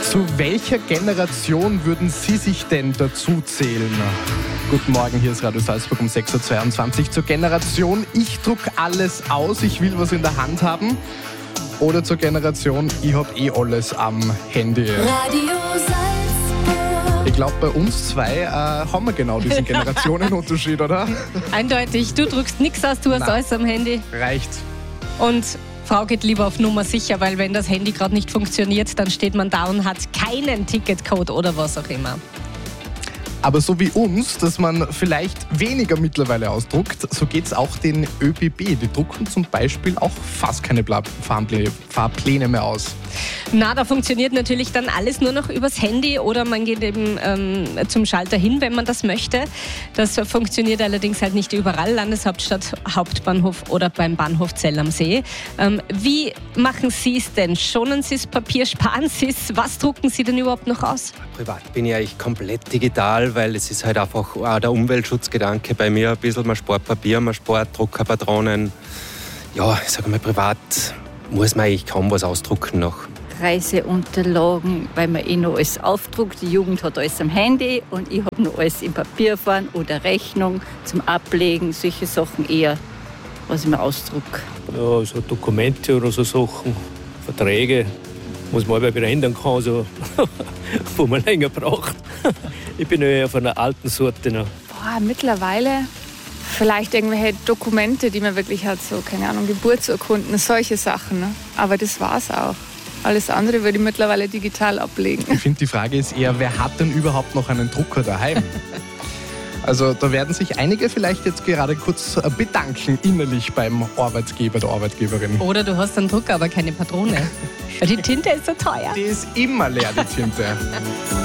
Zu welcher Generation würden Sie sich denn dazu zählen? Guten Morgen, hier ist Radio Salzburg um 6.22 Uhr. Zur Generation, ich druck alles aus, ich will was in der Hand haben. Oder zur Generation, ich hab alles am Handy. Radio Salzburg. Ich glaube, bei uns zwei haben wir genau diesen Generationenunterschied, oder? Eindeutig, du druckst nichts aus, du hast alles am Handy. Reicht. Und Frau geht lieber auf Nummer sicher, weil wenn das Handy gerade nicht funktioniert, dann steht man da und hat keinen Ticketcode oder was auch immer. Aber so wie uns, dass man vielleicht weniger mittlerweile ausdruckt, so geht es auch den ÖBB. Die drucken zum Beispiel auch fast keine Fahrpläne mehr aus. Na, da funktioniert natürlich dann alles nur noch übers Handy oder man geht eben zum Schalter hin, wenn man das möchte. Das funktioniert allerdings halt nicht überall, Landeshauptstadt, Hauptbahnhof oder beim Bahnhof Zell am See. Wie machen Sie es denn? Schonen Sie das Papier, sparen Sie es? Was drucken Sie denn überhaupt noch aus? Privat bin ich eigentlich komplett digital, weil es ist halt einfach auch der Umweltschutzgedanke bei mir ein bisschen. Man spart Papier, man spart Druckerpatronen. Ja, ich sage mal, privat muss man eigentlich kaum was ausdrucken noch. Reiseunterlagen, weil man noch alles aufdruckt. Die Jugend hat alles am Handy und ich habe noch alles in Papierform oder Rechnung zum Ablegen. Solche Sachen eher, was ich mir ausdrucke. Ja, so Dokumente oder so Sachen, Verträge, was man aber wieder ändern kann, so, wo man länger braucht. Ich bin ja eher von einer alten Sorte noch. Mittlerweile vielleicht irgendwelche Dokumente, die man wirklich hat, so, keine Ahnung, Geburtsurkunden, solche Sachen. Ne? Aber das war's auch. Alles andere würde ich mittlerweile digital ablegen. Ich finde, die Frage ist eher, wer hat denn überhaupt noch einen Drucker daheim? Also da werden sich einige vielleicht jetzt gerade kurz bedanken, innerlich beim Arbeitgeber, der Arbeitgeberin. Oder du hast einen Drucker, aber keine Patrone. Weil die Tinte ist so teuer. Die ist immer leer, die Tinte.